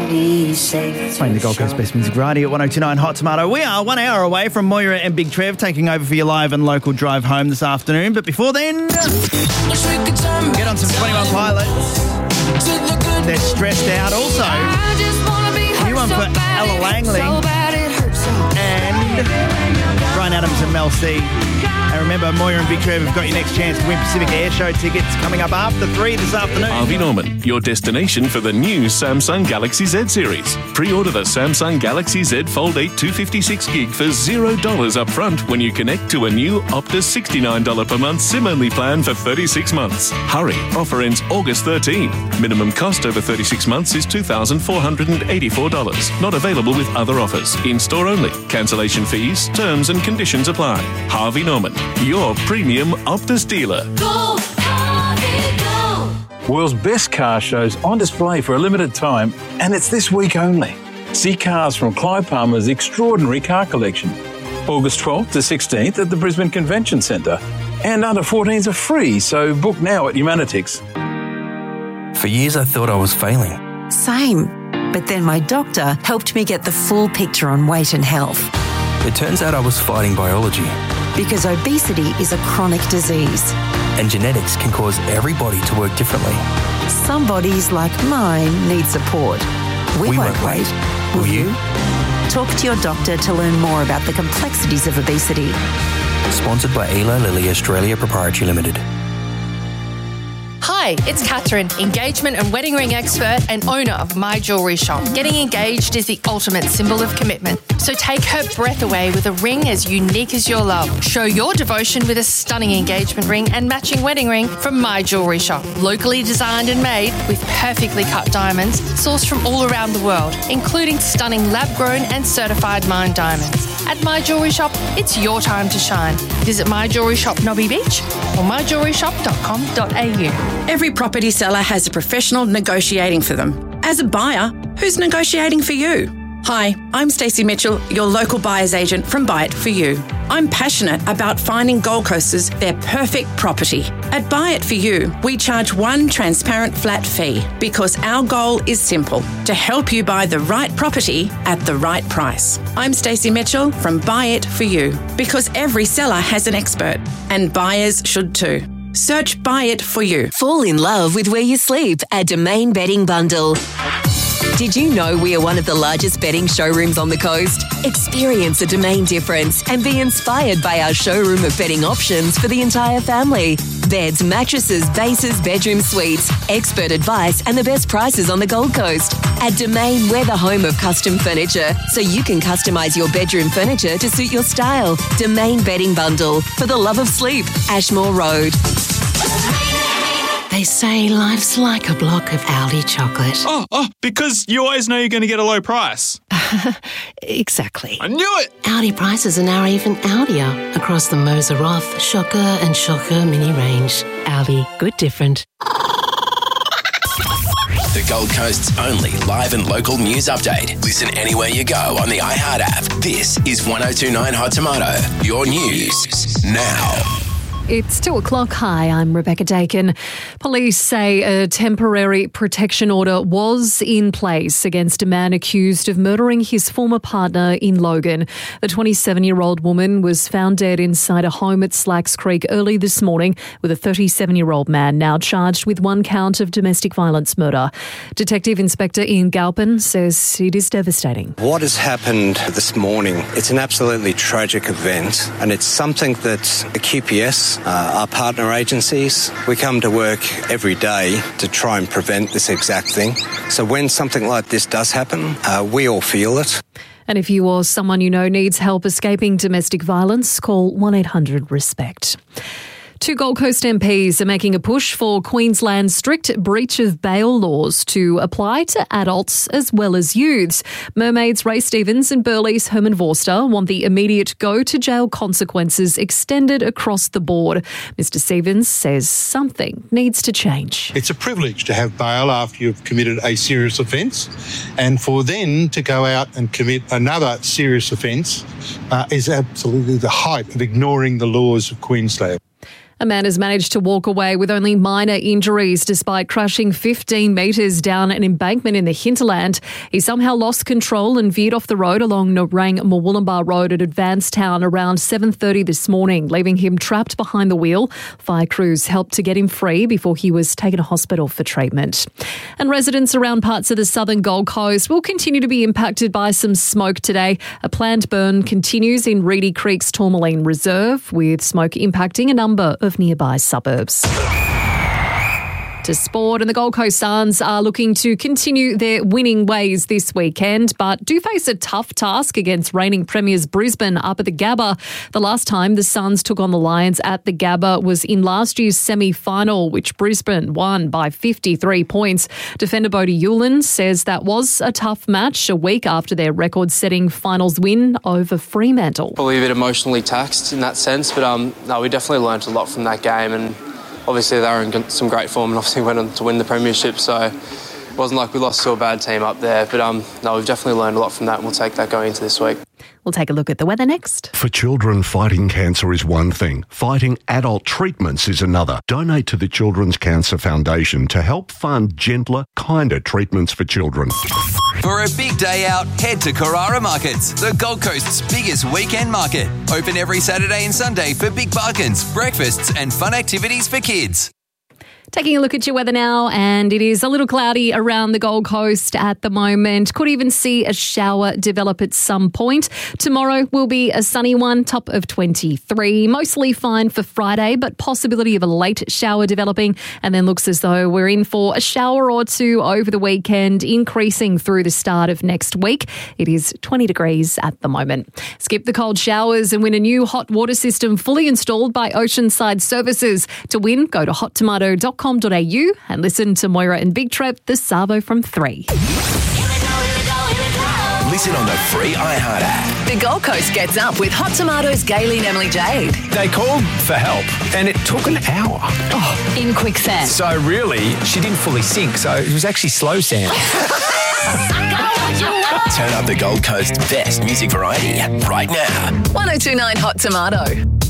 Playing the Gold Coast Best Music Variety at 102.9 Hot Tomato. We are 1 hour away from Moira and Big Trev taking over for your live and local drive home this afternoon. But before then, get on some 21 Pilots. They're stressed out. Also, new one for Ella Langley and Bryan Adams and Mel C. And remember, Moira and Big Trev have got your next chance to win Pacific Air Show tickets coming up after 3 this afternoon. Harvey Norman, your destination for the new Samsung Galaxy Z series. Pre-order the Samsung Galaxy Z Fold 8 256GB for $0 up front when you connect to a new Optus $69 per month SIM-only plan for 36 months. Hurry, offer ends August 13. Minimum cost over 36 months is $2,484. Not available with other offers. In-store only. Cancellation fees, terms and conditions apply. Harvey Norman, your premium Optus dealer. Go, Harvey, go! World's best car shows on display for a limited time, and it's this week only. See cars from Clive Palmer's extraordinary car collection. August 12th to 16th at the Brisbane Convention Centre. And under 14s are free, so book now at Humanitix. For years I thought I was failing. Same. But then my doctor helped me get the full picture on weight and health. It turns out I was fighting biology. Because obesity is a chronic disease. And genetics can cause every body to work differently. Some bodies, like mine, need support. We won't wait. Will you? Talk to your doctor to learn more about the complexities of obesity. Sponsored by Eli Lilly Australia Proprietary Limited. Hi, it's Catherine, engagement and wedding ring expert and owner of My Jewellery Shop. Getting engaged is the ultimate symbol of commitment. So take her breath away with a ring as unique as your love. Show your devotion with a stunning engagement ring and matching wedding ring from My Jewellery Shop. Locally designed and made with perfectly cut diamonds sourced from all around the world, including stunning lab-grown and certified mined diamonds. At My Jewellery Shop, it's your time to shine. Visit My Jewellery Shop Nobby Beach or myjewelleryshop.com.au. Every property seller has a professional negotiating for them. As a buyer, who's negotiating for you? Hi, I'm Stacey Mitchell, your local buyer's agent from Buy It For You. I'm passionate about finding Gold Coasters their perfect property. At Buy It For You, we charge one transparent flat fee because our goal is simple, to help you buy the right property at the right price. I'm Stacey Mitchell from Buy It For You because every seller has an expert and buyers should too. Search Buy It For You. Fall in love with where you sleep at Domain Bedding Bundle. Did you know we are one of the largest bedding showrooms on the coast? Experience a Domain difference and be inspired by our showroom of bedding options for the entire family. Beds, mattresses, bases, bedroom suites, expert advice and the best prices on the Gold Coast. At Domain, we're the home of custom furniture, so you can customise your bedroom furniture to suit your style. Domain Bedding Bundle, for the love of sleep, Ashmore Road. They say life's like a block of Aldi chocolate. Oh, because you always know you're going to get a low price. Exactly. I knew it! Aldi prices are now even Aldier across the Moser Roth, Shocker and Shocker mini range. Aldi, good different. The Gold Coast's only live and local news update. Listen anywhere you go on the iHeart app. This is 102.9 Hot Tomato. Your news now. It's 2 o'clock. Hi, I'm Rebecca Dakin. Police say a temporary protection order was in place against a man accused of murdering his former partner in Logan. The 27-year-old woman was found dead inside a home at Slacks Creek early this morning, with a 37-year-old man now charged with 1 count of domestic violence murder. Detective Inspector Ian Galpin says it is devastating. What has happened this morning, it's an absolutely tragic event, and it's something that the QPS, our partner agencies, we come to work every day to try and prevent this exact thing. So when something like this does happen, we all feel it. And if you or someone you know needs help escaping domestic violence, call 1-800-RESPECT. 2 Gold Coast MPs are making a push for Queensland's strict breach of bail laws to apply to adults as well as youths. Mermaid's Ray Stevens and Burleigh's Herman Vorster want the immediate go-to-jail consequences extended across the board. Mr Stevens says something needs to change. It's a privilege to have bail after you've committed a serious offence, and for then to go out and commit another serious offence is absolutely the height of ignoring the laws of Queensland. A man has managed to walk away with only minor injuries despite crashing 15 metres down an embankment in the hinterland. He somehow lost control and veered off the road along Nerang Murwillumbah Road at Advancetown around 7:30 this morning, leaving him trapped behind the wheel. Fire crews helped to get him free before he was taken to hospital for treatment. And residents around parts of the southern Gold Coast will continue to be impacted by some smoke today. A planned burn continues in Reedy Creek's Tourmaline Reserve, with smoke impacting a number of nearby suburbs. To sport, and the Gold Coast Suns are looking to continue their winning ways this weekend, but do face a tough task against reigning premiers Brisbane up at the Gabba. The last time the Suns took on the Lions at the Gabba was in last year's semi-final, which Brisbane won by 53 points. Defender Bodie Yulin says that was a tough match a week after their record-setting finals win over Fremantle. Probably a bit emotionally taxed in that sense, but no, we definitely learnt a lot from that game, and obviously they were in some great form and obviously went on to win the premiership, so it wasn't like we lost to a bad team up there, but no, we've definitely learned a lot from that, and we'll take that going into this week. We'll take a look at the weather next. For children, fighting cancer is one thing. Fighting adult treatments is another. Donate to the Children's Cancer Foundation to help fund gentler, kinder treatments for children. For a big day out, head to Carrara Markets, the Gold Coast's biggest weekend market. Open every Saturday and Sunday for big bargains, breakfasts and fun activities for kids. Taking a look at your weather now, and it is a little cloudy around the Gold Coast at the moment. Could even see a shower develop at some point. Tomorrow will be a sunny one, top of 23. Mostly fine for Friday, but possibility of a late shower developing, and then looks as though we're in for a shower or two over the weekend, increasing through the start of next week. It is 20 degrees at the moment. Skip the cold showers and win a new hot water system fully installed by Oceanside Services. To win, go to hottomato.com.au and listen to Moira and Big Trev, the Savo from 3. Listen on the free iHeart app. The Gold Coast gets up with Hot Tomatoes, Gaylene, Emily Jade. They called for help and it took an hour. In quicksand. So really, she didn't fully sink, so it was actually slow sand. Turn up the Gold Coast's best music variety right now. 1029 Hot Tomato.